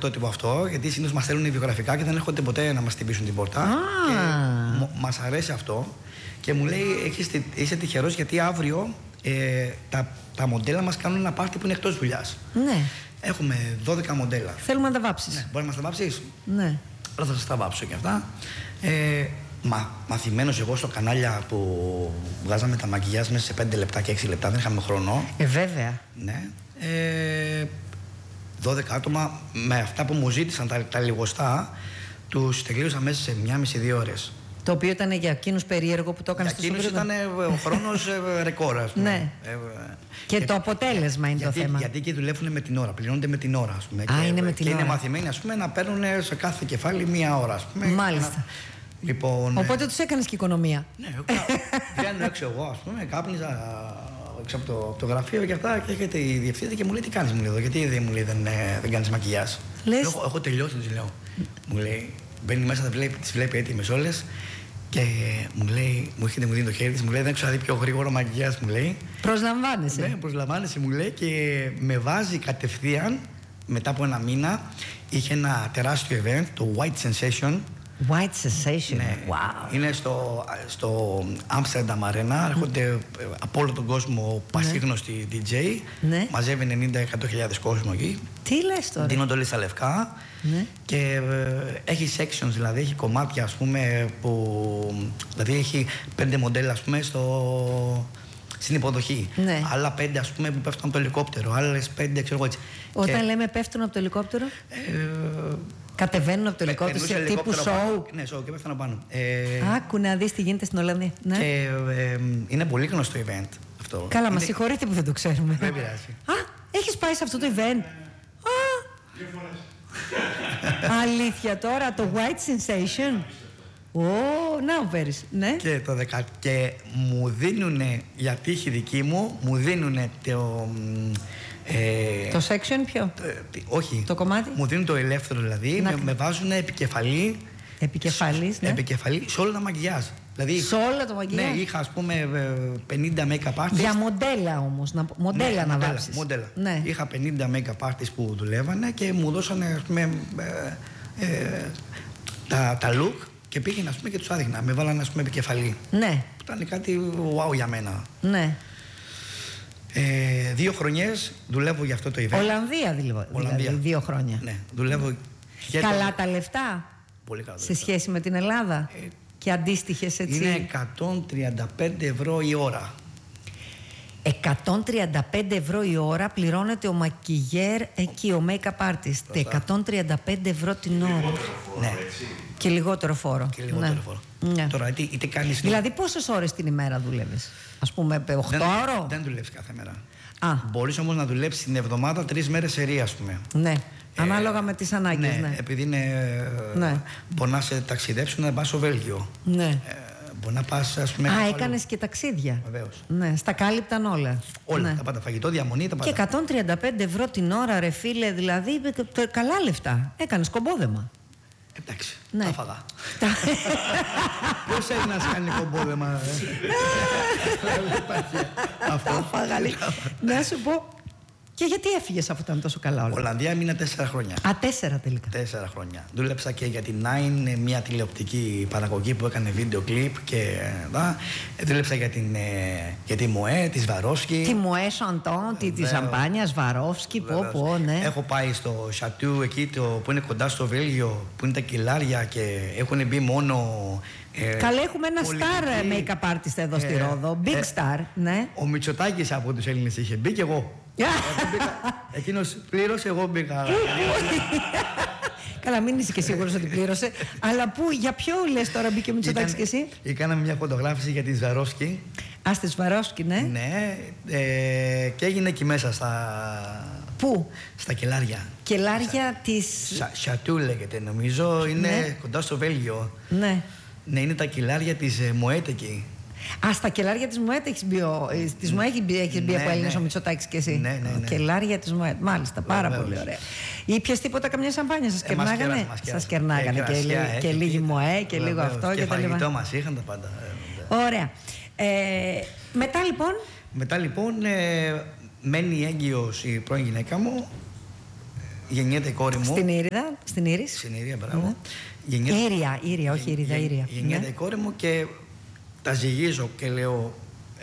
πρωτότυπο αυτό, γιατί συνήθως μας στέλνουν βιογραφικά και δεν έρχονται ποτέ να μας χτυπήσουν την πόρτα. Μας αρέσει αυτό και μου λέει: είσαι τυχερός γιατί αύριο τα μοντέλα μας κάνουν ένα πάρτι που είναι εκτός δουλειάς. Ναι. Έχουμε 12 μοντέλα. Θέλουμε να τα βάψεις. Ναι. Μπορεί να μας τα βάψεις? Ναι. Αλλά θα σας τα βάψω και αυτά. Μαθημένος εγώ στο κανάλια που βγάζαμε τα μακιγιάζ μέσα σε 5 λεπτά και 6 λεπτά, δεν είχαμε χρόνο. Βέβαια. Ναι. 12 άτομα με αυτά που μου ζήτησαν τα λιγοστά, τους τελείωσα μέσα σε 1,5-2 ώρες. Το οποίο ήταν για εκείνους περίεργο που το έκανες στο εκείνους ήταν ο χρόνος ρεκόρ, ας πούμε. Ναι. Και το αποτέλεσμα είναι το θέμα. Γιατί και δουλεύουν με την ώρα, πληρώνονται με την ώρα, ας πούμε. Είναι με την ώρα. Είναι μαθημένοι, ας πούμε, να παίρνουν σε κάθε κεφάλι 1 ώρα, ας πούμε. Μάλιστα. Λοιπόν, οπότε τους έκανες και οικονομία. Ναι, βγαίνω έξω εγώ, ας πούμε, κάπνιζα έξω από το γραφείο και αυτά και έρχεται η διευθύντρια και μου λέει: τι κάνεις, μου λέει εδώ, γιατί δεν κάνεις μακιγιάζ? Έχω τελειώσει, της λέω. Μου λέει, μπαίνει μέσα, τις βλέπει έτοιμες όλες και μου λέει, μου δίνει το χέρι της, μου λέει: δεν ξέρω να δει πιο γρήγορο μακιγιάζ, μου λέει. Προσλαμβάνεσαι. Ναι, προσλαμβάνεσαι, μου λέει, και με βάζει κατευθείαν μετά από 1 μήνα. Είχε ένα τεράστιο event, το White Sensation. White Sensation, ναι. Wow. Είναι στο Amsterdam Arena, έρχονται από όλο τον κόσμο πασίγνωστοι DJ, ναι. Μαζεύει 90-100.000 κόσμο εκεί. Τι λες τώρα? Δίνονται όλοι στα λευκά, ναι. Και έχει sections, δηλαδή έχει κομμάτια, ας πούμε, δηλαδή έχει 5 μοντέλα, ας πούμε, στην υποδοχή. Ναι. Άλλα 5, ας πούμε, που πέφτουν από το ελικόπτερο, άλλες 5, ξέρω εγώ έτσι. Όταν λέμε πέφτουν από το ελικόπτερο? Κατεβαίνουν από το ελικόπτερο σε τύπου show. Ναι, show και πέφτουν πάνω. Άκου να δεις τι γίνεται στην Ολλανδία. Ναι. Και είναι πολύ γνωστό event αυτό. Καλά, μας συγχωρείτε που δεν το ξέρουμε. Δεν πειράζει. Έχεις πάει σε αυτό το event? 2 φορές. Αλήθεια τώρα, το White Sensation. Now very. Ναι. Και μου δίνουνε, για τύχη δική μου, μου δίνουνε το section ποιο? Όχι. Το κομμάτι? Μου δίνουν το ελεύθερο, δηλαδή με βάζουν επικεφαλή. Επικεφαλής, ναι. Επικεφαλή σε όλα τα μακιγιάζ. Δηλαδή, σε όλα τα μακιγιάζ. Ναι, είχα, ας πούμε, 50 make-up artists. Για μοντέλα όμως, μοντέλα να βάψεις. Μοντέλα. Ναι. Είχα 50 make-up artists που δουλεύανε και μου δώσανε, ας πούμε, τα look και πήγαινα, ας πούμε, και τους άδειχνα. Με βάλανε, ας πούμε, επικεφαλή. Ναι. Ήταν κάτι wow για μένα. Ναι. 2 χρονιές δουλεύω για αυτό το event. Ολλανδία δηλαδή, 2 χρόνια. Ναι, δουλεύω. Καλά τα λεφτά? Πολύ καλά. Σε σχέση με την Ελλάδα και αντίστοιχες, έτσι? Είναι 135 ευρώ η ώρα. 135 ευρώ η ώρα πληρώνεται ο μακιγέρ εκεί, ο make-up artist. 135 ευρώ την ώρα. Ναι. Και λιγότερο φόρο. Και λιγότερο φόρο. Ναι. Τώρα, είτε κάνεις... Δηλαδή, πόσες ώρες την ημέρα δουλεύεις? Ας πούμε, 8 ώρο? Δεν δουλεύεις κάθε μέρα. Μπορείς όμως να δουλέψεις την εβδομάδα 3 μέρες σε ρία, ας πούμε. Ναι. Ανάλογα με τις ανάγκες. Ναι, επειδή μπορεί να σε ταξιδέψουν να πας στο Βέλγιο. Ναι. Μπορεί να πας, ας πούμε. Έκανες και ταξίδια. Βεβαίως. Ναι, στα κάλυπταν όλα. Όλα. Ναι. Τα πάντα. Φαγητό, διαμονή, τα πάντα. Και 135 ευρώ την ώρα, ρε φίλε, δηλαδή καλά λεφτά. Έκανες κομπόδεμα. Εντάξει. Ναι. Τα φαγά. Ποιος Έλληνας κάνει κομπόδεμα? Αυτό φάγα. Να σου πω. Και γιατί έφυγες αφού ήταν τόσο καλά όλα? Ολλανδία έμεινα 4 χρόνια. 4 τελικά. 4 χρόνια. Δούλεψα και για την Nine, μια τηλεοπτική παραγωγή που έκανε βίντεο κλιπ και δούλεψα για τη Μοέ, τη Σβαρόφσκι. Τη Μοέ Σαντών, τη Σαμπάνια, Σβαρόφσκι, ναι. Έχω πάει στο Σατού εκεί που είναι κοντά στο Βέλγιο, που είναι τα κιλάρια και έχουν μπει μόνο. Καλά, έχουμε ένα star make-up artist εδώ στη Ρόδο. Big star, ναι. Ο Μητσοτάκης από τους Έλληνες είχε μπει και εγώ. Εκείνος πλήρωσε, εγώ μπήκα. Καλά, μην είσαι και σίγουρος ότι πλήρωσε. Αλλά για ποιο λες τώρα μπήκε ο Μητσοτάκης και εσύ? Κάναμε μια φωτογράφηση για τη Σβαρόφσκι. Στη Σβαρόφσκι, ναι. Ναι, και έγινε εκεί μέσα Πού? Στα κελάρια. Κελάρια της... Σατού λέγεται, νομίζω. Είναι κοντά στο Βέλγιο. Ναι. Ναι, είναι τα κελάρια της Μοέτ εκεί. Στα κελάρια της Μοέτ έχεις μπει από Έλληνας ο Μητσοτάκης και εσύ? Ναι. Κελάρια της Μοέτ, μάλιστα, πάρα πολύ ωραία. Ήπιες τίποτα, καμιά σαμπάνια, σας κερνάγανε? Σας κερνάγανε και λίγη Μοέ και λίγο αυτό και τα λοιπά. φαγητό μας είχαν τα πάντα. Ωραία. Μετά λοιπόν μένει έγκυος η πρώην γυναίκα μου. γεννιέται η κόρη μου. Στην Ήριδα, στην Ήρης. Στην Ήρια, μπράβο. Ήρια, όχι Ήριδα, Ήρια. Γεννιέται η κόρη μου και τα ζυγίζω και λέω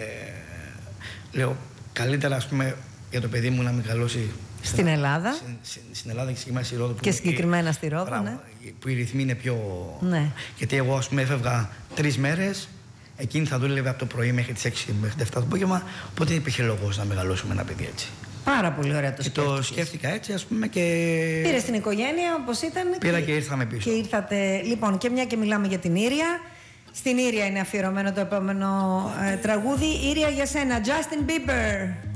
καλύτερα, ας πούμε, για το παιδί μου να μεγαλώσει στην Ελλάδα. Στην Ελλάδα και συγκεκριμένα στη Ρόδο. Και συγκεκριμένα στη Ρόδο, ναι. Που οι ρυθμοί είναι πιο. Ναι. Γιατί εγώ, ας πούμε, έφευγα 3 μέρες, εκείνη θα δούλευε από το πρωί μέχρι τις 6 μέχρι τις 7 το απόγευμα. Οπότε δεν υπήρχε λόγος να μεγαλώσουμε ένα παιδί έτσι. Πάρα πολύ ωραία το σκέφτηκες. Το σκέφτηκα έτσι, ας πούμε, και. Πήρες την οικογένεια όπως ήταν. Πήρα και ήρθαμε πίσω. Και ήρθατε. Λοιπόν, και μια και μιλάμε για την Ήρια. Στην Ήρια είναι αφιερωμένο το επόμενο τραγούδι. Ήρια για σένα, Justin Bieber.